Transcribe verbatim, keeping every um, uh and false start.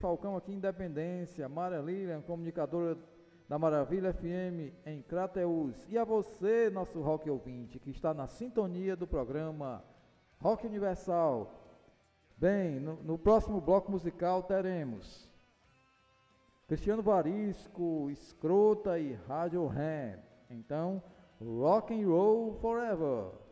Falcão aqui em Independência, Maria Lilian, comunicadora da Maravilha F M em Crateús. E a você, nosso rock ouvinte, que está na sintonia do programa Rock Universal. Bem, no, no próximo bloco musical teremos Cristiano Varisco, Escrota e Radiohead. Então, rock and roll forever.